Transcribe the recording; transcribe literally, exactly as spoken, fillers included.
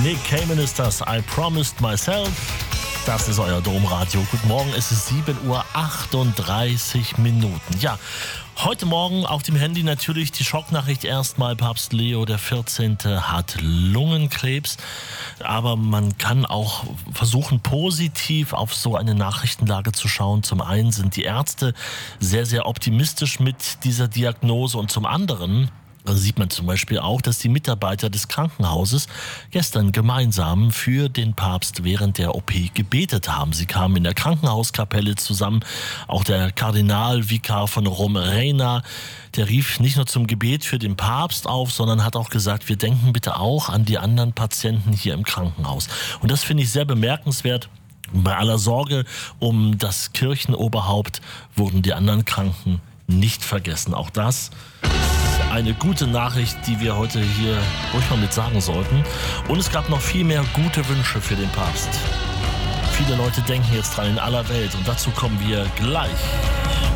Nick Cayman ist das. I Promised Myself. Das ist euer Domradio. Guten Morgen, es ist sieben Uhr achtunddreißig Minuten. Ja, heute Morgen auf dem Handy natürlich die Schocknachricht erstmal. Papst Leo der vierzehnte hat Lungenkrebs. Aber man kann auch versuchen, positiv auf so eine Nachrichtenlage zu schauen. Zum einen sind die Ärzte sehr, sehr optimistisch mit dieser Diagnose und zum anderen sieht man zum Beispiel auch, dass die Mitarbeiter des Krankenhauses gestern gemeinsam für den Papst während der O P gebetet haben. Sie kamen in der Krankenhauskapelle zusammen. Auch der Kardinalvikar von Rom, Reina, der rief nicht nur zum Gebet für den Papst auf, sondern hat auch gesagt, wir denken bitte auch an die anderen Patienten hier im Krankenhaus. Und das finde ich sehr bemerkenswert. Bei aller Sorge um das Kirchenoberhaupt wurden die anderen Kranken nicht vergessen. Auch das eine gute Nachricht, die wir heute hier ruhig mal mit sagen sollten. Und es gab noch viel mehr gute Wünsche für den Papst. Viele Leute denken jetzt dran in aller Welt und dazu kommen wir gleich.